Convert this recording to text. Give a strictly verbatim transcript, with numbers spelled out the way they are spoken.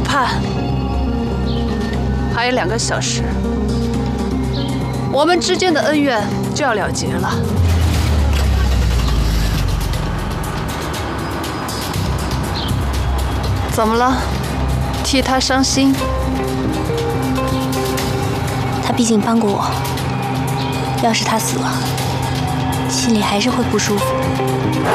盼，还有两个小时，我们之间的恩怨就要了结了。怎么了？替他伤心？ 他毕竟帮过我，要是他死了，心里还是会不舒服。